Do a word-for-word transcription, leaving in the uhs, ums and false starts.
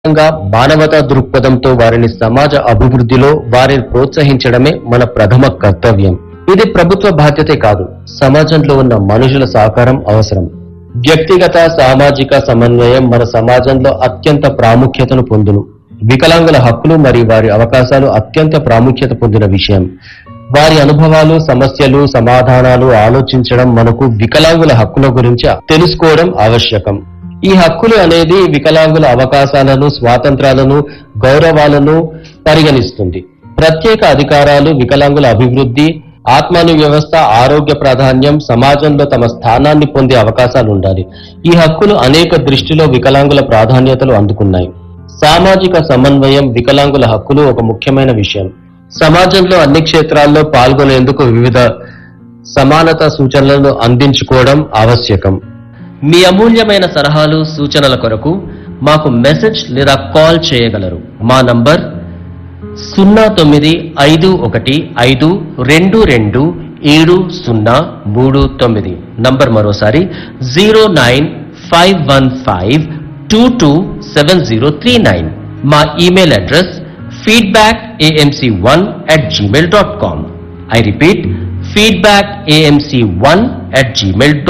గా మానవతా దృక్పథంతో వారిని సమాజ అభివృద్ధిలో వారిని ప్రోత్సహించడమే మన ప్రథమ కర్తవ్యం. ఇది ప్రభుత్వ బాధ్యతే కాదు, సమాజంలో ఉన్న మనుషుల సహకారం అవసరం. వ్యక్తిగత సామాజిక సమన్వయం మన సమాజంలో అత్యంత ప్రాముఖ్యతను పొందును. వికలాంగుల హక్కులు మరియు వారి అవకాశాలు అత్యంత ప్రాముఖ్యత పొందిన విషయం. వారి అనుభవాలు, సమస్యలు, సమాధానాలు ఆలోచించడం, మనకు వికలాంగుల హక్కుల గురించి తెలుసుకోవడం ఆవశ్యకం. ఈ హక్కులు అనేది వికలాంగుల అవకాశాలను, స్వాతంత్రాలను, గౌరవాలను పరిగణిస్తుంది. ప్రత్యేక అధికారాలు, వికలాంగుల అభివృద్ధి, ఆత్మాను వ్యవస్థ, ఆరోగ్య ప్రాధాన్యం, సమాజంలో తమ స్థానాన్ని పొందే అవకాశాలు ఉండాలి. ఈ హక్కులు అనేక దృష్టిలో వికలాంగుల ప్రాధాన్యతలు అందుకున్నాయి. సామాజిక సమన్వయం, వికలాంగుల హక్కులు ఒక ముఖ్యమైన విషయం. సమాజంలో అన్ని క్షేత్రాల్లో పాల్గొనేందుకు వివిధ సమానత సూచనలను అందించుకోవడం ఆవశ్యకం. మీ అమూల్యమైన సలహాలు, సూచనల కొరకు మాకు మెసేజ్ లేదా కాల్ చేయగలరు. మా నంబర్ సున్నా తొమ్మిది ఐదు ఒకటి ఐదు రెండు రెండు ఏడు సున్నా మూడు తొమ్మిది. నంబర్ మరోసారి zero nine five one five two two seven zero three nine. మా email address feedback AMC one at Gmail dot com. I repeat, feedback AMC one at Gmail